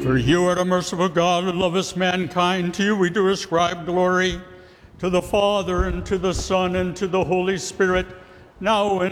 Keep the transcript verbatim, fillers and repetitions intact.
For you are a merciful God who lovest mankind. To you we do ascribe glory, to the Father, and to the Son, and to the Holy Spirit, now and